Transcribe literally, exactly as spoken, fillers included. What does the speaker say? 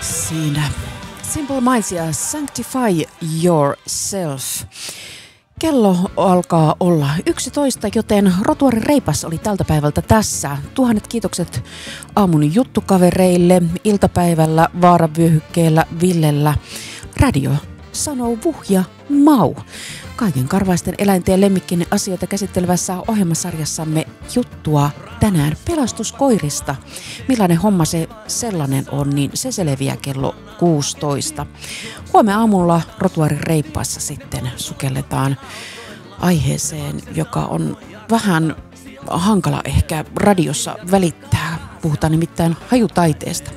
Siinä Simple Minds ja Sanctify Yourself. Kello alkaa olla yksitoista, joten Rotuari Reipas oli tältä päivältä tässä. Tuhannet kiitokset aamun juttukavereille, iltapäivällä vaaravyöhykkeellä Villellä. Radio sanoo vuh ja mau. Kaiken karvaisten eläinten ja lemmikkien asioita käsittelevässä ohjelmasarjassamme juttua tänään pelastuskoirista. Millainen homma se sellainen on, niin se selviää kello kuusitoista. Huomenna aamulla Rotuarin Reippaassa sitten sukelletaan aiheeseen, joka on vähän hankala ehkä radiossa välittää. Puhutaan nimittäin hajutaiteesta.